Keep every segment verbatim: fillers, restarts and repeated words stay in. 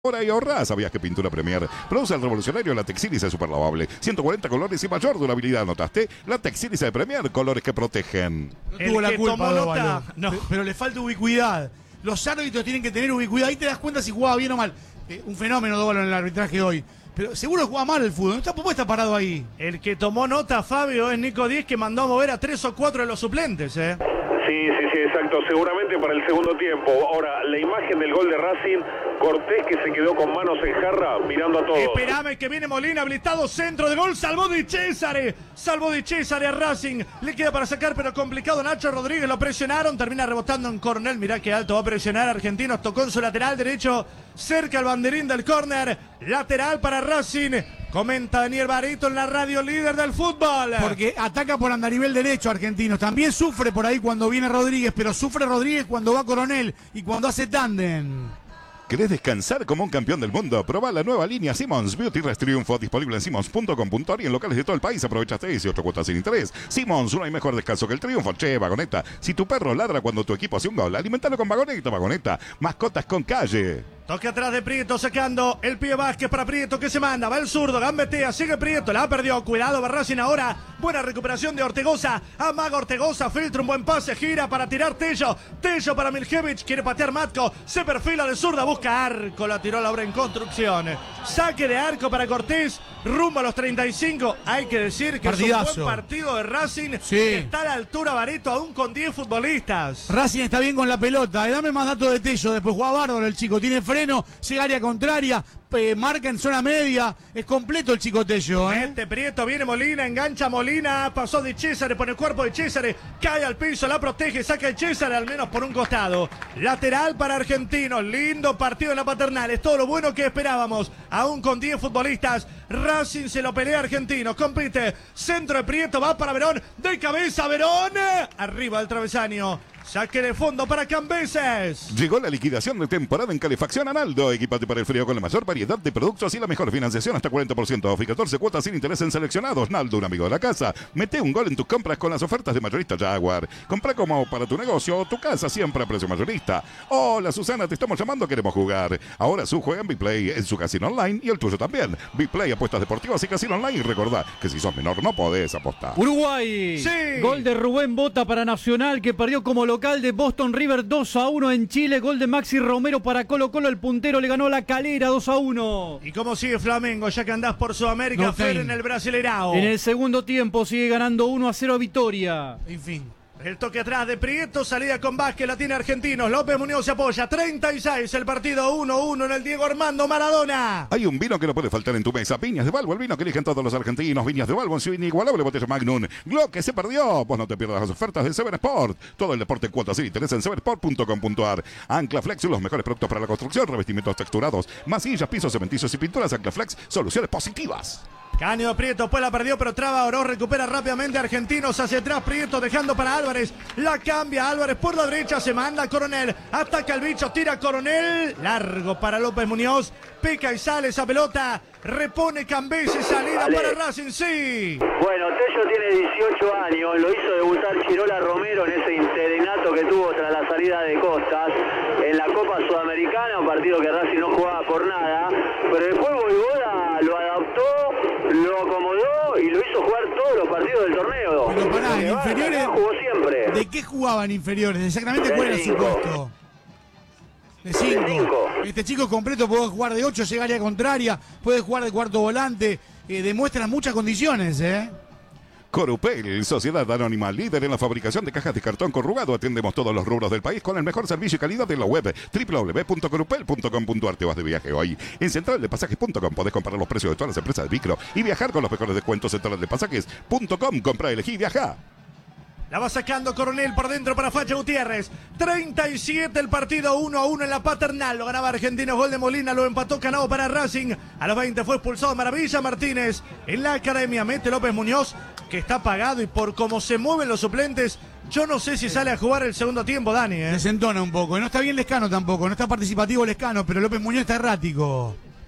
Ahora y ahorrá. ¿Sabías que Pintura Premier produce el revolucionario Latex Iris super lavable? ciento cuarenta colores y mayor durabilidad. ¿Notaste? Latex Iris de Premier, colores que protegen. No tuvo la culpa, nota, no. Pero le falta ubicuidad. Los árbitros tienen que tener ubicuidad. Ahí te das cuenta si jugaba bien o mal. Eh, un fenómeno, Dóvalo, en el arbitraje hoy. Pero seguro juega mal el fútbol. No está, ¿cómo está parado ahí? El que tomó nota, Fabio, es Nico Díez, que mandó a mover a tres o cuatro de los suplentes, ¿eh? Sí, sí, sí, exacto. Seguramente para el segundo tiempo. Ahora, la imagen del gol de Racing, Cortés que se quedó con manos en jarra mirando a todos. Esperame que viene Molina, habilitado, centro de gol, salvó Di Césare. Salvó Di Césare a Racing. Le queda para sacar, pero complicado. Nacho Rodríguez lo presionaron, termina rebotando en córner. Mirá qué alto va a presionar Argentinos. Tocó en su lateral derecho, cerca al banderín del córner. Lateral para Racing. Comenta Daniel Barito en la radio líder del fútbol. Porque ataca por andarivel derecho Argentinos. También sufre por ahí cuando viene Rodríguez, pero sufre Rodríguez cuando va Coronel y cuando hace tándem. ¿Querés descansar como un campeón del mundo? Probá la nueva línea Simons Beauty Rest Triunfo, disponible en simons punto com punto ar y en locales de todo el país. Aprovechaste dieciocho cuotas sin interés. Simons, no hay mejor descanso que el triunfo. Che, Vagoneta, si tu perro ladra cuando tu equipo hace un gol, alimentalo con Vagoneta, Vagoneta. Mascotas con calle. Toque atrás de Prieto, sacando el pie Vázquez para Prieto, que se manda, va el zurdo, gambetea, sigue Prieto, la perdió, cuidado Barracín ahora, buena recuperación de Ortegoza, amaga Ortegoza, filtra un buen pase, gira para tirar Tello, Tello para Miljevic, quiere patear Matko, se perfila de zurda, busca arco, la tiró Laura en construcción, saque de arco para Cortés, rumbo a los treinta y cinco, hay que decir que Partidazo. Es un buen partido de Racing, sí. Que está a la altura Barito, aún con diez futbolistas. Racing está bien con la pelota, eh, dame más datos de Tello, después juega bárbaro el chico, tiene freno, llega área contraria, eh, marca en zona media, es completo el chico Tello, ¿eh? Este Prieto, viene Molina, engancha Molina, pasó de César, pone el cuerpo de César, cae al piso, la protege, saca el César al menos por un costado. Lateral para Argentinos, lindo partido en la Paternal, es todo lo bueno que esperábamos, aún con diez futbolistas, Racing se lo pelea Argentinos, compite, centro de Prieto, va para Verón, de cabeza Verón, arriba del travesaño. Saque de fondo para Cambeses. Llegó la liquidación de temporada en calefacción Analdo. Equipate para el frío con la mayor variedad de productos y la mejor financiación hasta cuarenta por ciento off y catorce cuotas sin interés en seleccionados. Naldo, un amigo de la casa. Mete un gol en tus compras con las ofertas de mayorista Jaguar. Compra como para tu negocio o tu casa siempre a precio mayorista. Hola Susana, te estamos llamando, queremos jugar. Ahora su juega en Biplay, en su casino online y el tuyo también. Biplay, apuestas deportivas y casino online. Y recordá que si sos menor no podés apostar. Uruguay. Sí. Gol de Rubén Bota para Nacional, que perdió como local de Boston River dos a uno en Chile. Gol de Maxi Romero para Colo Colo. El puntero le ganó la Calera dos a uno. ¿Y cómo sigue Flamengo? Ya que andás por Sudamérica, No Fer ten. en el Brasileirao. En el segundo tiempo sigue ganando uno a cero Vitoria. En fin. El toque atrás de Prieto, salida con Vázquez, la tiene Argentinos. López Muñoz se apoya, treinta y seis, el partido uno uno en el Diego Armando Maradona. Hay un vino que no puede faltar en tu mesa. Viñas de Balbo, el vino que eligen todos los argentinos. Viñas de Balbo en su inigualable botella Magnum. Glo que se perdió. Vos no te pierdas las ofertas de Seven Sport. Todo el deporte en cuotas sin interés en seven sport punto com punto ar. Ancla Flex, los mejores productos para la construcción, revestimientos texturados, masillas, pisos, cementizos y pinturas. Ancla Flex, soluciones positivas. Caño de Prieto, pues la perdió, pero traba Oroz, recupera rápidamente Argentinos hacia atrás, Prieto dejando para Álvarez, la cambia Álvarez por la derecha, se manda Coronel, ataca el bicho, tira Coronel, largo para López Muñoz, pica y sale esa pelota, repone Cambeses, salida Vale. para Racing, sí. Bueno, Tello tiene dieciocho años, lo hizo debutar Chirola Romero en ese interinato que tuvo tras la salida de Costas en la Copa Sudamericana, un partido que Racing no jugaba por nada, pero después Boivoda lo adaptó, lo acomodó y lo hizo jugar todos los partidos del torneo. Pero pará, Porque en va, inferiores. acá jugó siempre. ¿De qué jugaban inferiores? Exactamente De cuál era su cinco. puesto. De cinco. cinco. Este chico completo puede jugar de ocho, llega a área contraria, puede jugar de cuarto volante, eh, demuestra muchas condiciones, ¿eh? Corupel, sociedad anónima, líder en la fabricación de cajas de cartón corrugado. Atendemos todos los rubros del país con el mejor servicio y calidad en la web doble u doble u doble u punto corupel punto com punto ar. Te vas de viaje hoy. En central de pasajes punto com podés comparar los precios de todas las empresas de micro y viajar con los mejores descuentos. Central de pasajes punto com, compra, elegí, viaja. La va sacando Coronel por dentro para Facha Gutiérrez. treinta y siete el partido, uno a uno en la Paternal. Lo ganaba Argentinos, gol de Molina, lo empató Canao para Racing. A los veinte fue expulsado Maravilla Martínez. En la academia mete López Muñoz, que está apagado y por cómo se mueven los suplentes, yo no sé si sale a jugar el segundo tiempo, Dani. ¿eh? Desentona un poco. No está bien Lescano tampoco, no está participativo Lescano, pero López Muñoz está errático.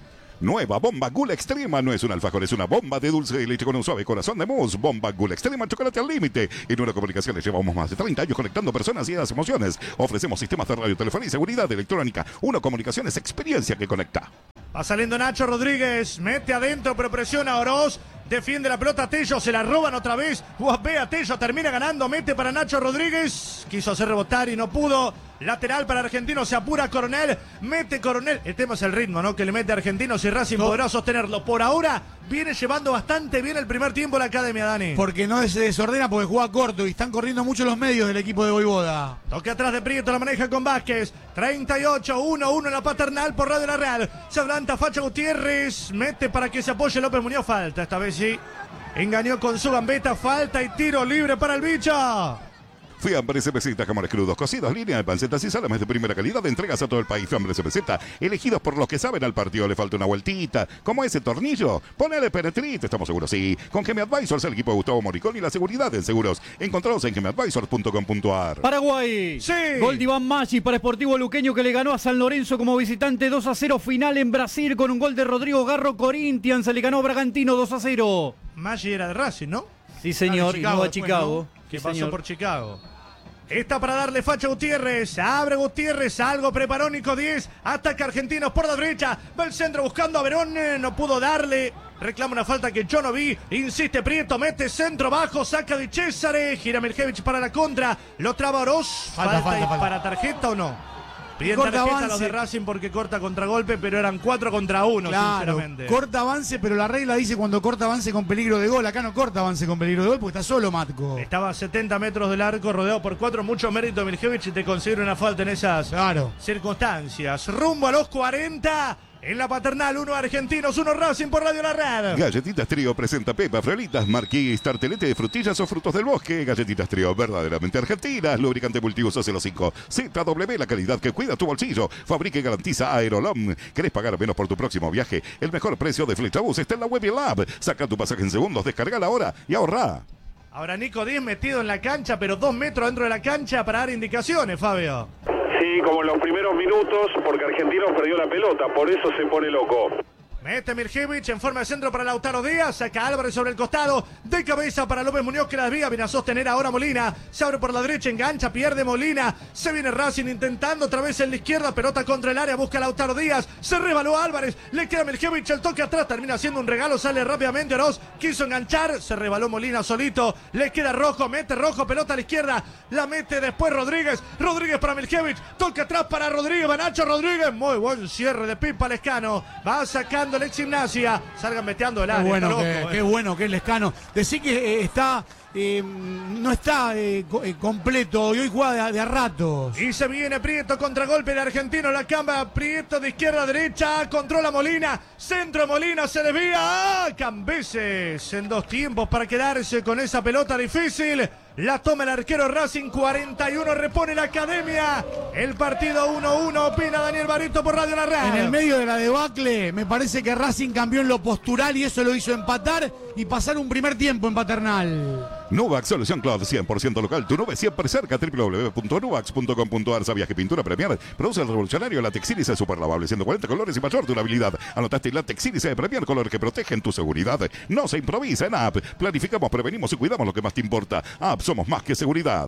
Nueva Bomba Gula Extrema. No es un alfajor, es una bomba de dulce de leche con un suave corazón de mousse. Bomba Gula Extrema, chocolate al límite. En una comunicación llevamos más de treinta años conectando personas y las emociones. Ofrecemos sistemas de radio, telefonía y seguridad electrónica. Una comunicación es experiencia que conecta. Va saliendo Nacho Rodríguez, mete adentro, pero presiona a Oroz. Defiende la pelota Tello, se la roban otra vez. Guapea Tello, termina ganando, mete para Nacho Rodríguez. Quiso hacer rebotar y no pudo. Lateral para Argentino, se apura Coronel, mete Coronel. El tema es el ritmo, ¿no? Que le mete Argentino, si Racing no podrá sostenerlo. Por ahora viene llevando bastante bien el primer tiempo la academia, Dani. Porque no se desordena porque juega corto y están corriendo mucho los medios del equipo de Voivoda. Toque atrás de Prieto, la maneja con Vázquez. treinta y ocho, uno uno en la paternal por Radio La Real. Se adelanta Facha Gutiérrez, mete para que se apoye López Muñoz. Falta, esta vez sí. Engañó con su gambeta, falta y tiro libre para el bicho. Fiambre C P Z, jamones crudos, cocidos, línea de pancetas y salames de primera calidad. Entregas a todo el país. Fiambre C P Z, elegidos por los que saben al partido. Le falta una vueltita. ¿Cómo ese tornillo? Ponele penetrite, estamos seguros, sí. Con Gemi Advisors, el equipo de Gustavo Moricón y la seguridad en seguros. Encontrados en gemi advisors punto com punto a r. Paraguay. Sí. Gol de Iván Maggi para Sportivo Luqueño, que le ganó a San Lorenzo como visitante dos a cero. Final en Brasil con un gol de Rodrigo Garro. Corinthians se le ganó a Bragantino dos a cero. Maggi era de Racing, ¿no? Sí, señor. Ah, y no a después, Chicago. ¿no? Que Sí, pasó señor. por Chicago. Está para darle Facha Gutiérrez. Abre Gutiérrez. Algo preparó Nico diez. Ataca Argentinos por la derecha. Va el centro buscando a Verón. No pudo darle. Reclama una falta que yo no vi. Insiste Prieto. Mete centro bajo. Saca de César. Gira Miljevic para la contra. Lo traba Oroz. Falta, Falta, falta, y falta. para tarjeta o no. Piden Corta tarjeta a los avance. de Racing porque corta contragolpe, pero eran cuatro contra uno, Claro, sinceramente. corta avance, pero la regla dice cuando corta avance con peligro de gol. Acá no corta avance con peligro de gol porque está solo Matco. Estaba a setenta metros del arco, rodeado por cuatro. Mucho mérito de Miljevic y te considera una falta en esas Claro. circunstancias. Rumbo a los cuarenta. En la paternal, uno Argentinos, uno Racing por Radio La Red. Galletitas Trío presenta Pepa, Frelitas, Marquís, tartelete de frutillas o frutos del bosque. Galletitas Trío, verdaderamente argentinas. Lubricante multiuso cero cinco. Z W, la calidad que cuida tu bolsillo. Fabrica y garantiza Aerolom. ¿Querés pagar menos por tu próximo viaje? El mejor precio de Flechabús está en la web y el app. Saca tu pasaje en segundos, descargala ahora y ahorrá. Ahora Nico diez metido en la cancha, pero dos metros dentro de la cancha para dar indicaciones, Fabio. Sí, como en los primeros minutos, porque Argentinos perdió la pelota, por eso se pone loco. Mete Miljevic en forma de centro para Lautaro Díaz. Saca Álvarez sobre el costado. De cabeza para López Muñoz que la desvía. Viene a sostener ahora Molina. Se abre por la derecha, engancha, pierde Molina. Se viene Racing intentando otra vez en la izquierda. Pelota contra el área. Busca Lautaro Díaz. Se rebaló Álvarez. Le queda Miljevic. El toque atrás. Termina haciendo un regalo. Sale rápidamente Oroz. Quiso enganchar. Se rebaló Molina solito. Le queda Rojo. Mete Rojo. Pelota a la izquierda. La mete después Rodríguez. Rodríguez para Miljevic. Toque atrás para Rodríguez. Va Nacho Rodríguez. Muy buen cierre de Pipa Lescano. Va sacando el ex Gimnasia. Salgan meteando el Qué área. bueno, está que, loco, qué eh. bueno que es Lescano. Decí que eh, está, eh, no está eh, co- eh, completo y hoy juega de, de a ratos. Y se viene Prieto, contragolpe de Argentino, la camba, Prieto de izquierda a derecha, controla Molina, centro Molina, se desvía, ¡ah! Cambeses en dos tiempos para quedarse con esa pelota difícil. La toma el arquero Racing, cuarenta y uno, repone la academia. El partido uno uno, opina Daniel Barreto por Radio La Red. En el medio de la debacle, me parece que Racing cambió en lo postural y eso lo hizo empatar y pasar un primer tiempo en paternal. Nuvax Solución Cloud, cien por ciento local. Tu nube siempre cerca. doble u doble u doble u punto nuvax punto com punto a r. ¿Sabías que Pintura Premier produce el revolucionario látex Sílice super lavable, ciento cuarenta colores y mayor durabilidad? Anotaste el látex Sílice de Premier, color que protege en tu seguridad. No se improvisa en App. Planificamos, prevenimos y cuidamos lo que más te importa. App, somos más que seguridad.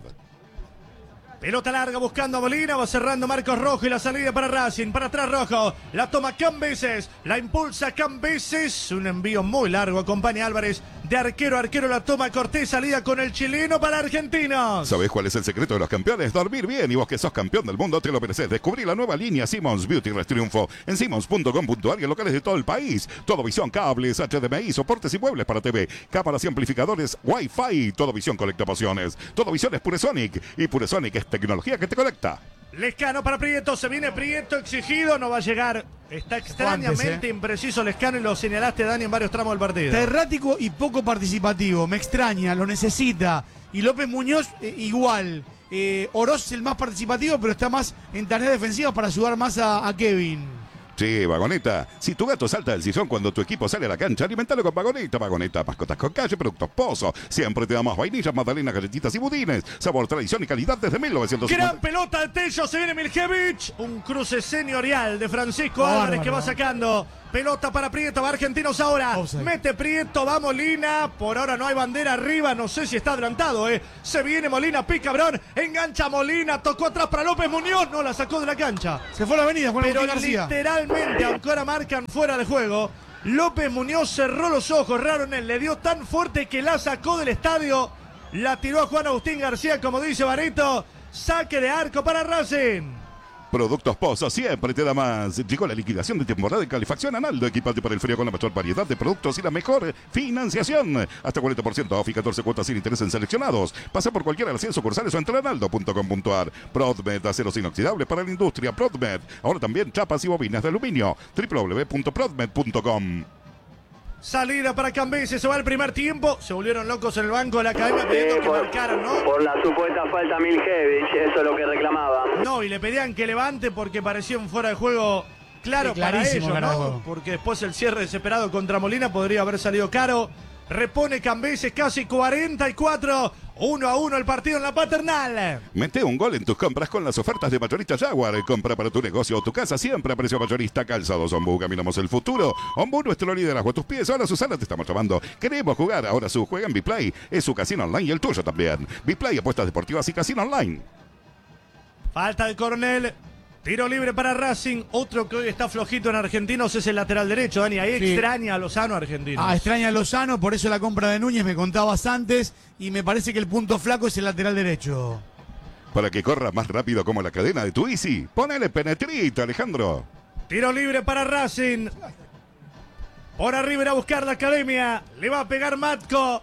Pelota larga buscando a Molina, va cerrando Marcos Rojo y la salida para Racing, para atrás Rojo, la toma Cambeses, la impulsa Cambeses, un envío muy largo, acompaña Álvarez, de arquero a arquero la toma Cortés, salida con el chileno para Argentinos. ¿Sabés cuál es el secreto de los campeones? Dormir bien, y vos que sos campeón del mundo te lo mereces. Descubrí la nueva línea Simmons Beauty Rest Triunfo en simmons punto com punto a r y en locales de todo el país. Todo visión, cables, H D M I, soportes y muebles para T V, cámaras y amplificadores, Wi-Fi. Todo visión colecta pasiones. Todo visión es Puresonic y Puresonic es tecnología que te conecta. Lescano para Prieto, se viene Prieto exigido, no va a llegar. Está extrañamente Antes, ¿eh? impreciso Lescano y lo señalaste, Dani, en varios tramos del partido. Está errático y poco participativo. Me extraña, lo necesita. Y López Muñoz eh, igual. Eh, Oroz es el más participativo, pero está más en tareas defensivas para ayudar más a, a Kevin. Sí, Vagoneta. Si tu gato salta del sillón cuando tu equipo sale a la cancha, alimentalo con Vagoneta. Vagoneta, mascotas con calle, productos Pozo. Siempre te damos vainillas, magdalenas, galletitas y budines. Sabor, tradición y calidad desde mil novecientos cincuenta. Gran pelota al Tello, se viene Miljevic. Un cruce señorial de Francisco Bárbaro. Álvarez que va sacando Pelota para Prieto, va Argentinos ahora. Offside. Mete Prieto, va Molina. Por ahora no hay bandera arriba, no sé si está adelantado, ¿eh? Se viene Molina, pica Cabrón, engancha Molina, tocó atrás para López Muñoz, no la sacó de la cancha. Se fue a la avenida Juan Pero Agustín García. literalmente, aunque ahora marcan fuera de juego, López Muñoz cerró los ojos, raro en él, le dio tan fuerte que la sacó del estadio. La tiró a Juan Agustín García, como dice Barreto. Saque de arco para Racing. Productos Pozo siempre te da más. Llegó la liquidación de temporada de calefacción Analdo. Equipate para el frío con la mayor variedad de productos y la mejor financiación. Hasta cuarenta por ciento off y catorce cuotas sin interés en seleccionados. Pasa por cualquiera de las cien sucursales o entra en analdo punto com punto a r. Prodmed, aceros inoxidables para la industria. Prodmed. Ahora también chapas y bobinas de aluminio. doble u doble u doble u punto prodmed punto com. Salida para Cambese, se va el primer tiempo. Se volvieron locos en el banco de la academia pidiendo Sí, que por, marcaran, ¿no? por la supuesta falta a Miljevich, eso es lo que reclamaba. No, y le pedían que levante porque parecía un fuera de juego claro Sí, para clarísimo, ellos, carajo. ¿no? Porque después el cierre desesperado contra Molina podría haber salido caro. Repone Cambeses, casi cuarenta y cuatro. uno a uno el partido en la Paternal. Mete un gol en tus compras con las ofertas de Mayorista Jaguar. Compra para tu negocio o tu casa siempre a precio mayorista. Calzados Ombú, caminamos el futuro. Ombú, nuestro liderazgo a tus pies. Ahora Susana te estamos llamando. Queremos jugar. Ahora su juega en Biplay. Es su casino online y el tuyo también. Biplay, apuestas deportivas y casino online. Falta de Coronel. Tiro libre para Racing. Otro que hoy está flojito en Argentinos es el lateral derecho, Dani. Ahí Sí. extraña a Lozano Argentinos. Ah, extraña a Lozano, por eso la compra de Núñez, me contabas antes. Y me parece que el punto flaco es el lateral derecho. Para que corra más rápido como la cadena de tu Easy. Ponele penetrita, Alejandro. Tiro libre para Racing. Por arriba irá a buscar la academia. Le va a pegar Matko.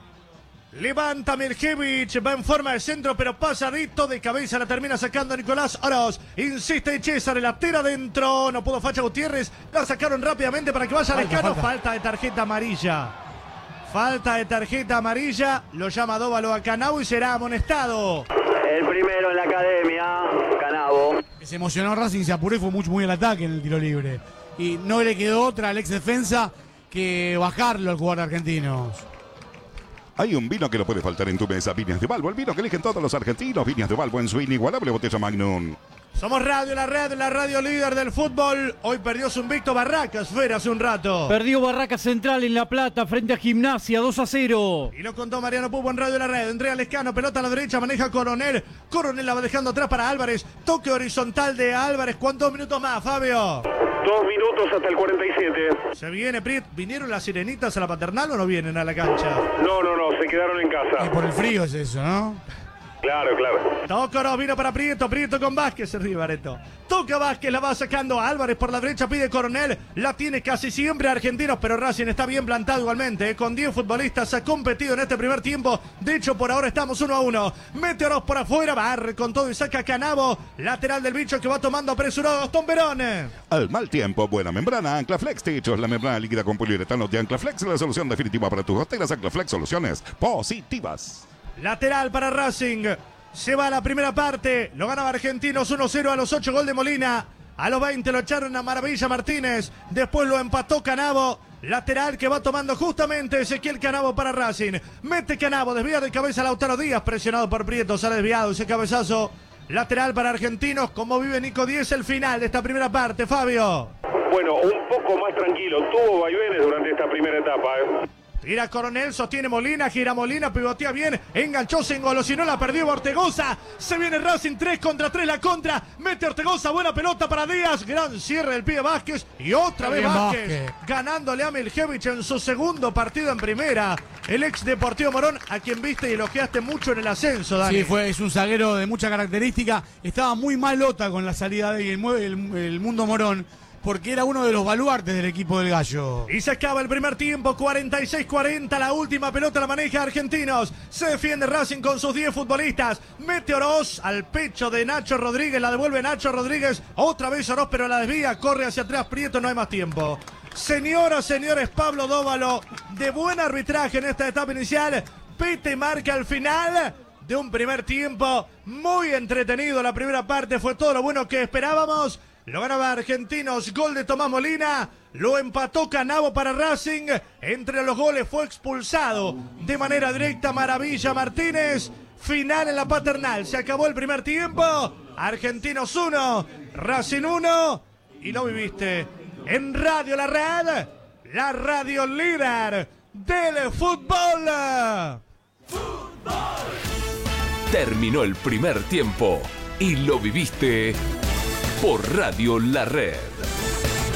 Levanta Miljevich, va en forma de centro, pero pasadito de cabeza, la termina sacando Nicolás Oroz. Insiste César, la tira adentro, no pudo Facha Gutiérrez, la sacaron rápidamente para que vaya Falta, Lescano. falta. Falta de tarjeta amarilla. Falta de tarjeta amarilla, lo llama Dóvalo a Canavo y será amonestado. El primero en la academia, Canavo. Se emocionó Racing, se apuró y fue mucho muy el ataque en el tiro libre. Y no le quedó otra al ex defensa que bajarlo al jugador argentino. Hay un vino que no puede faltar en tu mesa. Viñas de Balbo, el vino que eligen todos los argentinos. Viñas de Balbo en su inigualable botella Magnum. Somos Radio La Red, la radio líder del fútbol. Hoy perdió su invicto Barracas, fuera hace un rato. Perdió Barraca Central en La Plata frente a Gimnasia, dos a cero. Y lo contó Mariano Pupo en Radio La Red. Entrega Lescano, pelota a la derecha, maneja Coronel. Coronel la va dejando atrás para Álvarez. Toque horizontal de Álvarez. ¿Cuántos minutos más, Fabio? Dos minutos hasta el cuarenta y siete. Se viene Priet. ¿Vinieron las sirenitas a la Paternal o no vienen a la cancha? No, no, no, se quedaron en Y casa. por el frío es eso, ¿no? Claro, claro. Tocoro vino para Prieto, Prieto con Vázquez, se ríe Bareto. Toca Vázquez, la va sacando Álvarez por la derecha, pide Coronel, la tiene casi siempre Argentinos, pero Racing está bien plantado igualmente, ¿eh? Con diez futbolistas ha competido en este primer tiempo, de hecho por ahora estamos uno a uno. Mete Oroz por afuera, barre con todo y saca Canavo, lateral del bicho que va tomando apresurado Gastón Verón. Al mal tiempo, buena membrana, Anclaflex Techos, la membrana líquida con poliuretano de Anclaflex, la solución definitiva para tus goteras. Anclaflex, soluciones positivas. Lateral para Racing. Se va a la primera parte. Lo ganaba Argentinos uno cero a los ocho. Gol de Molina. A los veinte lo echaron a Maravilla Martínez. Después lo empató Canavo. Lateral que va tomando justamente Ezequiel Canavo para Racing. Mete Canavo. Desvía de cabeza Lautaro Díaz. Presionado por Prieto. Sale desviado ese cabezazo. Lateral para Argentinos. Como vive Nico Díez el final de esta primera parte, Fabio. Bueno, un poco más tranquilo. Tuvo vaivenes durante esta primera etapa, ¿eh? Tira Coronel, sostiene Molina, gira Molina, pivotea bien, enganchó, se engolosinó, la perdió Ortegoza. Se viene Racing tres contra tres, la contra. Mete Ortegoza, buena pelota para Díaz. Gran cierre del pie Vázquez. Y otra vez Bien, Vázquez, Vázquez. ganándole a Miljevich en su segundo partido en primera. El ex Deportivo Morón, a quien viste y elogiaste mucho en el ascenso, Dani. Sí, fue, es un zaguero de mucha característica. Estaba muy malota con la salida de el, el, el Mundo Morón, porque era uno de los baluartes del equipo del Gallo. Y se acaba el primer tiempo, cuarenta y seis cuarenta, la última pelota la maneja Argentinos. Se defiende Racing con sus diez futbolistas. Mete Oroz al pecho de Nacho Rodríguez, la devuelve Nacho Rodríguez. Otra vez Oroz, pero la desvía, corre hacia atrás Prieto, no hay más tiempo. Señoras, señores, Pablo Dóvalo, de buen arbitraje en esta etapa inicial. Pete marca al final de un primer tiempo muy entretenido. La primera parte fue todo lo bueno que esperábamos. Lo ganaba Argentinos, gol de Tomás Molina, lo empató Canavo para Racing, entre los goles fue expulsado de manera directa Maravilla Martínez, final en la Paternal, se acabó el primer tiempo, Argentinos uno, Racing uno, y lo viviste en Radio La Red, la radio líder del fútbol. Terminó el primer tiempo y lo viviste por Radio La Red.